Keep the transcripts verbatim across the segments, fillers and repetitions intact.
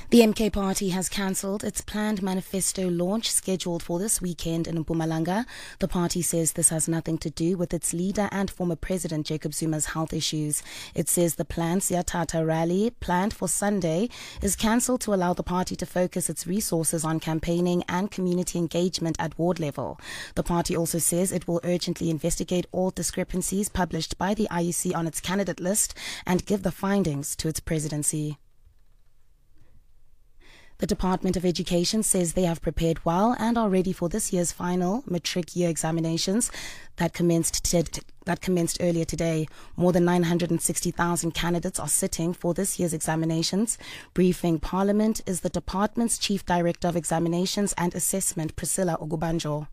The M K Party has cancelled its planned manifesto launch scheduled for this weekend in Mpumalanga. The party says this has nothing to do with its leader and former president Jacob Zuma's health issues. It says the planned Siyathatha rally, planned for Sunday, is cancelled to allow the party to focus its resources on campaigning and community engagement at ward level. The party also says it will urgently investigate all discrepancies published by the I E C on its candidate list and give the findings to its presidency. The Department of Education says they have prepared well and are ready for this year's final matric year examinations that commenced t- that commenced earlier today. More than nine hundred sixty thousand candidates are sitting for this year's examinations. Briefing Parliament is the department's Chief Director of Examinations and Assessment, Priscilla Ogubanjo.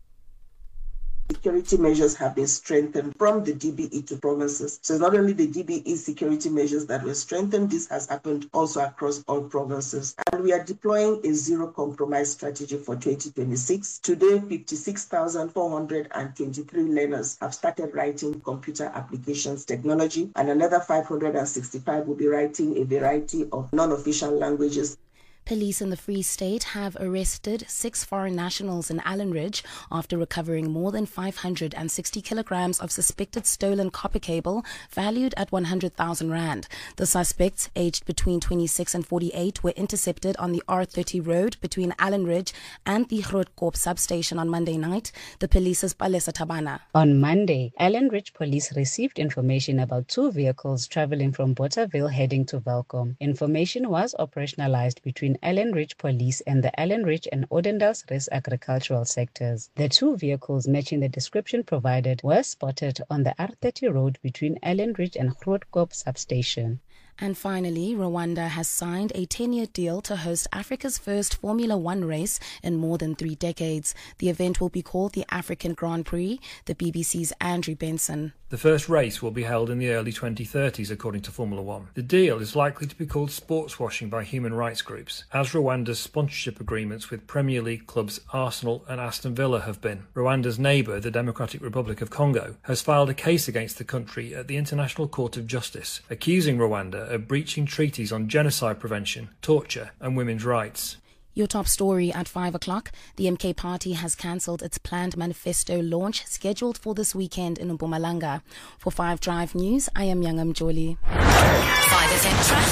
Security measures have been strengthened from the D B E to provinces. So not only the D B E security measures that were strengthened, this has happened also across all provinces. And we are deploying a zero compromise strategy for twenty twenty-six. Today, fifty-six thousand four hundred twenty-three learners have started writing computer applications technology, and another five hundred sixty-five will be writing a variety of non-official languages. Police in the Free State have arrested six foreign nationals in Allen Ridge after recovering more than five hundred sixty kilograms of suspected stolen copper cable valued at one hundred thousand rand. The suspects, aged between twenty-six and forty-eight, were intercepted on the R thirty road between Allen Ridge and the Grootkoop substation on Monday night. The police's Palesa Tabana. On Monday, Allen Ridge police received information about two vehicles traveling from Botterville heading to Welkom. Information was operationalized between Allen Ridge Police and the Allen Ridge and Odendaalsrus agricultural sectors. The two vehicles matching the description provided were spotted on the R thirty road between Allen Ridge and Grootkoop substation. And finally, Rwanda has signed a ten-year deal to host Africa's first Formula One race in more than three decades. The event will be called the African Grand Prix. The B B C's Andrew Benson. The first race will be held in the early twenty thirties, according to Formula One. The deal is likely to be called sports washing by human rights groups, as Rwanda's sponsorship agreements with Premier League clubs Arsenal and Aston Villa have been. Rwanda's neighbour, the Democratic Republic of Congo, has filed a case against the country at the International Court of Justice, accusing Rwanda of breaching treaties on genocide prevention, torture and women's rights. Your top story at five o'clock. The M K Party has cancelled its planned manifesto launch scheduled for this weekend in Mpumalanga. For five Drive News, I am Youngam Jolie. five F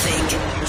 M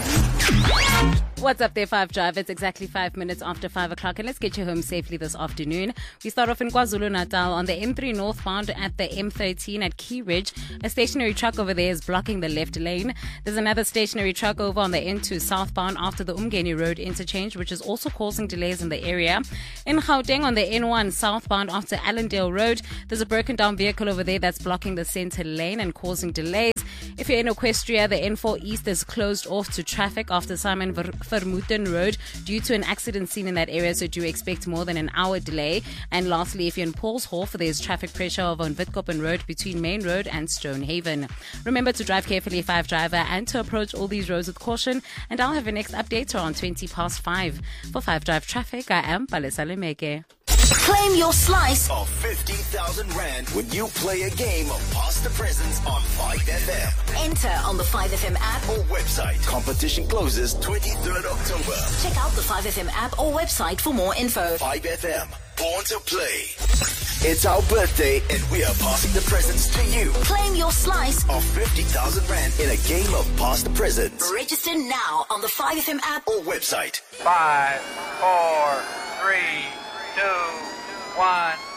Traffic. What's up there, five Drive? It's exactly five minutes after five o'clock, and let's get you home safely this afternoon. We start off in KwaZulu-Natal on the M three northbound at the M thirteen at Key Ridge. A stationary truck over there is blocking the left lane. There's another stationary truck over on the N two southbound after the Umgeni Road interchange, which is also causing delays in the area. In Gauteng on the N one southbound after Allendale Road, there's a broken down vehicle over there that's blocking the center lane and causing delays. If you're in Equestria, the N four East is closed off to traffic after Simon Vermuten Road due to an accident seen in that area, so do expect more than an hour delay. And lastly, if you're in Paulshof, there's traffic pressure over on Witkoppen Road between Main Road and Stonehaven. Remember to drive carefully, five Driver, and to approach all these roads with caution. And I'll have a next update around twenty past five. For five Drive Traffic, I am Palesa Lemeke. Claim your slice of fifty thousand rand when you play a game of Pass the Presents on five F M. Enter on the five F M app or website. Competition closes twenty-third October. Check out the five F M app or website for more info. five F M, born to play. It's our birthday and we are passing the presents to you. Claim your slice of fifty thousand rand in a game of Pass the Presents. Register now on the five F M app or website. Five, four, three, two, one.